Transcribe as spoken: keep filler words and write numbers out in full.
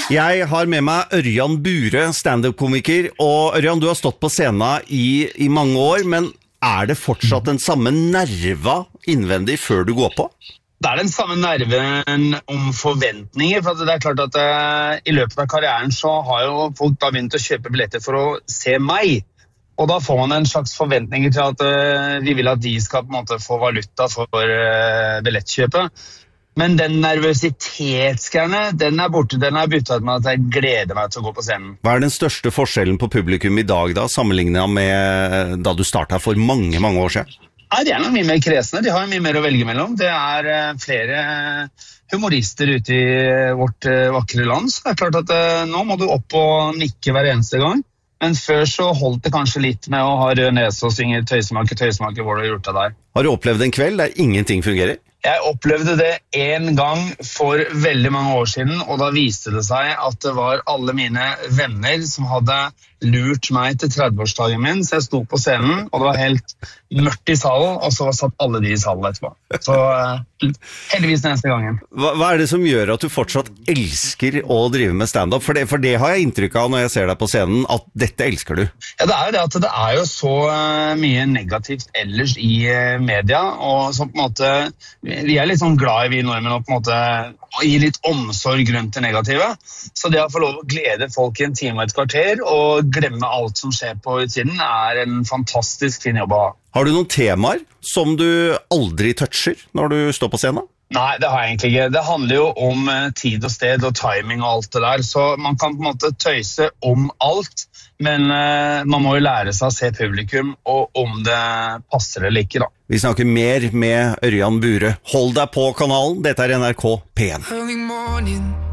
Jeg har med meg Ørjan Bure, stand-up-komiker. Og Ørjan, du har stått på scenen i, i mange år, men er det fortsatt den samme nerva innvendig før du går på? Det er den samme nerven om forventninger, for det er klart at uh, i løpet av karrieren så har jo folk da begynt å kjøpe billetter for å se meg. Og da får man en slags forventninger til at uh, vi vil at de skal på en måte få valuta for uh, billettkjøpet. Men den nervøsitetsgreiene, den er borte, den er byttet med at jeg gleder meg til å gå på scenen. Hva er den største forskjellen på publikum i dag da, sammenlignet med da du startet for mange, mange år siden? Nei, de er noe mye mer kresne, de har mye mer å velge mellom. Det er uh, flere humorister ute i vårt uh, vakre land, så det er klart at uh, nå må du opp og nikke hver eneste gang. Men før så holdt det kanskje litt med å ha rød nese og synge tøysemake, tøysemake, hvor du har gjort det der. Har du opplevd en kveld der ingenting fungerer? Jeg opplevde det en gang for veldig mange år siden, og da viste det seg at det var alle mine venner som hadde lurt meg til tredve-årsdagen min, så jeg sto på scenen, og det var helt mørkt i salen, og så satt alle de i salen etterpå. Så uh, heldigvis den neste gangen. Hva, hva er det som gjør at du fortsatt elsker å drive med stand-up? For det, for det har jeg inntrykk av når jeg ser deg på scenen, at dette elsker du. Ja, det er jo det at det er jo så uh, mye negativt ellers i uh, media, og så på en måte, vi er litt sånn glad i vi nordmenn å på en måte gi litt omsorg rundt det negative. Så det å få lov å glede folk i en time og et kvarter, og glemme alt som skjer på utsiden, er en fantastisk fin jobb å ha. Har du noen temaer som du aldri toucher når du står på scenen? Nei, det har jeg egentlig ikke. Det handler jo om tid og sted og timing og alt det der, så man kan på en måte tøyse om alt, men uh, man må jo lære seg å se publikum, og om det passer eller ikke da. Vi snakker mer med Ørjan Bure. Hold deg på kanalen, dette er N R K P en.